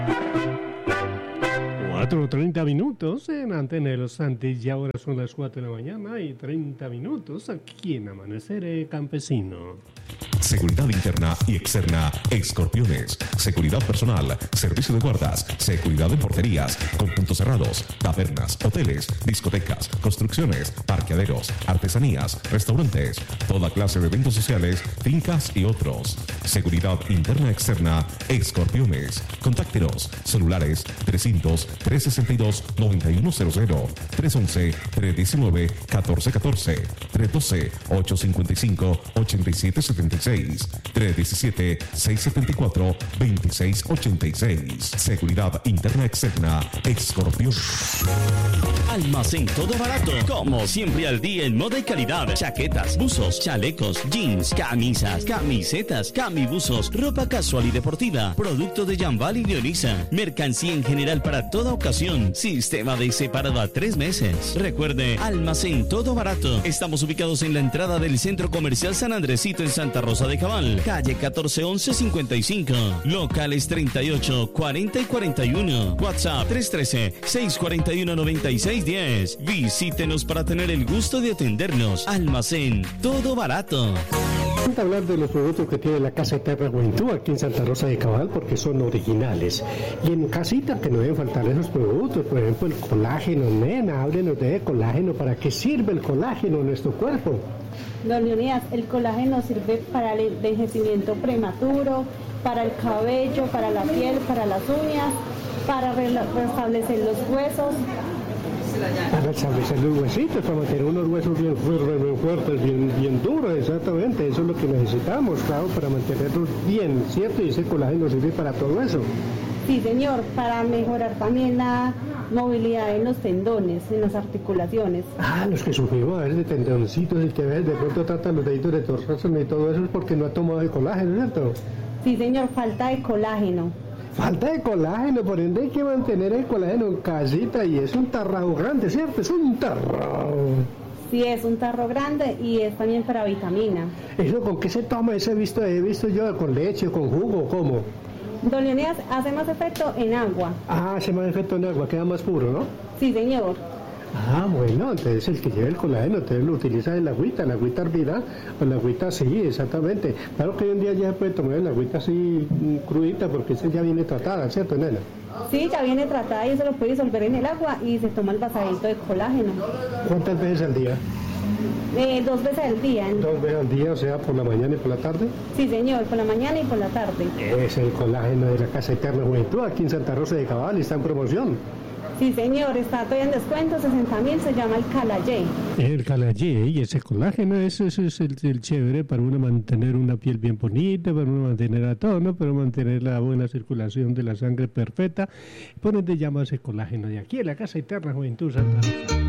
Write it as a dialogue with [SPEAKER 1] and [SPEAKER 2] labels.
[SPEAKER 1] 4:30 minutos en Antena de los Andes y ahora son las 4 de la mañana y 30 minutos aquí en Amanecer Campesino.
[SPEAKER 2] Seguridad interna y externa, Escorpiones. Seguridad personal, servicio de guardas, seguridad en porterías, con puntos cerrados, tabernas, hoteles, discotecas, construcciones, parqueaderos, artesanías, restaurantes, toda clase de eventos sociales, fincas y otros. Seguridad interna externa, Escorpiones. Contáctenos, celulares 300-362-9100, 311-319-1414, 312-855-8776, 317-674-2686. Seguridad interna externa, Escorpión.
[SPEAKER 3] Almacén Todo Barato, como siempre al día en moda y calidad. Chaquetas, buzos, chalecos, jeans, camisas, camisetas, camibuzos, ropa casual y deportiva, producto de Jambal y Leonisa, mercancía en general para toda ocasión, sistema de separado a 3 meses. Recuerde, Almacén Todo Barato. Estamos ubicados en la entrada del Centro Comercial San Andresito en Santa Rosa de Cabal, calle 1411-55, locales 38, 40 y 41, WhatsApp 313-641-9610. Visítenos para tener el gusto de atendernos. Almacén Todo Barato.
[SPEAKER 1] Vamos a hablar de los productos que tiene la Casa Eterna Juventud aquí en Santa Rosa de Cabal porque son originales. Y en casita que no deben faltar esos productos, por ejemplo el colágeno, nena, háblenos de colágeno. ¿Para qué sirve el colágeno en nuestro cuerpo?
[SPEAKER 4] Don Leonidas, el colágeno sirve para el envejecimiento prematuro, para el cabello, para la piel, para las uñas, para restablecer los huesos.
[SPEAKER 1] Para establecer los huesitos, para mantener unos huesos bien fuertes, bien duros, exactamente, eso es lo que necesitamos, claro, para mantenerlos bien, ¿cierto? Y ese colágeno sirve para todo eso.
[SPEAKER 4] Sí, señor, para mejorar también la movilidad en los tendones, en las articulaciones.
[SPEAKER 1] Ah, los que sufrimos a veces de tendoncitos y que a veces de pronto tratan los deditos de torcerse y todo eso es porque no ha tomado el colágeno, ¿cierto?
[SPEAKER 4] Sí, señor, falta de colágeno.
[SPEAKER 1] Falta de colágeno, por ende hay que mantener el colágeno en casita y es un tarrajo grande, ¿cierto? Es un tarrajo.
[SPEAKER 4] Sí, es un tarro grande y es también para vitamina.
[SPEAKER 1] ¿Eso con qué se toma? Ese he visto yo, con leche, con jugo, ¿cómo?
[SPEAKER 4] Don Leonidas, hace más efecto en agua.
[SPEAKER 1] Ah, hace más efecto en agua, queda más puro, ¿no?
[SPEAKER 4] Sí, señor.
[SPEAKER 1] Ah, bueno, entonces el que lleva el colágeno, entonces lo utiliza en la agüita hervida, o la agüita así, exactamente. Claro que hoy en día ya se puede tomar la agüita así crudita, porque esa ya viene tratada, ¿cierto, nena?
[SPEAKER 4] Sí, ya viene tratada y se lo puede disolver en el agua y se toma el vasadito de colágeno.
[SPEAKER 1] ¿Cuántas veces al día?
[SPEAKER 4] 2 veces al día.
[SPEAKER 1] 2 veces al día, o sea, por la mañana y por la tarde.
[SPEAKER 4] Sí, señor, por la mañana y por la tarde.
[SPEAKER 1] Es el colágeno de la Casa Eterna Juventud, aquí en Santa Rosa de Cabal, y está en promoción.
[SPEAKER 4] Sí, señor, está todavía en descuento, 60.000, se llama el Calayé.
[SPEAKER 1] El Calayé, y ese colágeno, ese es el chévere para uno mantener una piel bien bonita, para uno mantener a tono, para mantener la buena circulación de la sangre perfecta. Por ende llama ese colágeno de aquí en la Casa Eterna Juventud Santa Rosa.